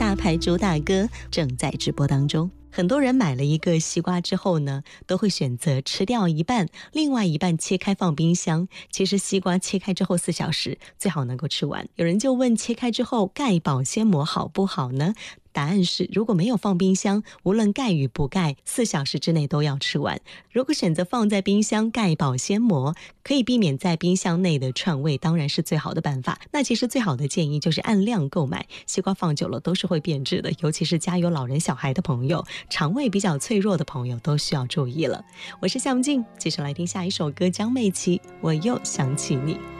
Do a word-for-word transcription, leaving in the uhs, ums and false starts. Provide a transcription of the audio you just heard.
大牌猪大哥正在直播当中。很多人买了一个西瓜之后呢，都会选择吃掉一半，另外一半切开放冰箱。其实西瓜切开之后四小时最好能够吃完。有人就问，切开之后盖保鲜膜好不好呢？答案是，如果没有放冰箱，无论盖与不盖，四小时之内都要吃完。如果选择放在冰箱盖保鲜膜，可以避免在冰箱内的串味，当然是最好的办法。那其实最好的建议就是按量购买，西瓜放久了都是会变质的，尤其是家有老人小孩的朋友，肠胃比较脆弱的朋友都需要注意了。我是夏木静，接下来听下一首歌，江美琪，我又想起你。